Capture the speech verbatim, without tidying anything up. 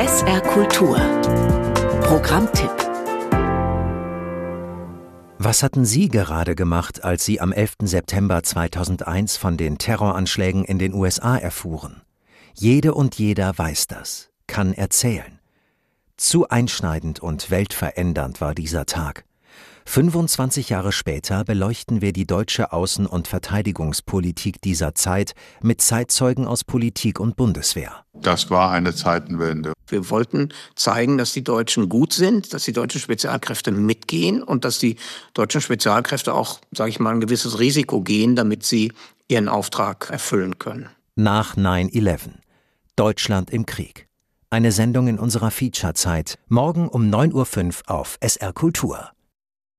S R Kultur. Programmtipp. Was hatten Sie gerade gemacht, als Sie am elften September zweitausendeins von den Terroranschlägen in den U S A erfuhren? Jede und jeder weiß das, kann erzählen. Zu einschneidend und weltverändernd war dieser Tag. fünfundzwanzig Jahre später beleuchten wir die deutsche Außen- und Verteidigungspolitik dieser Zeit mit Zeitzeugen aus Politik und Bundeswehr. Das war eine Zeitenwende. Wir wollten zeigen, dass die Deutschen gut sind, dass die deutschen Spezialkräfte mitgehen und dass die deutschen Spezialkräfte auch, sage ich mal, ein gewisses Risiko gehen, damit sie ihren Auftrag erfüllen können. Nach neun elf. Deutschland im Krieg. Eine Sendung in unserer Feature-Zeit. Morgen um neun Uhr fünf auf S R Kultur.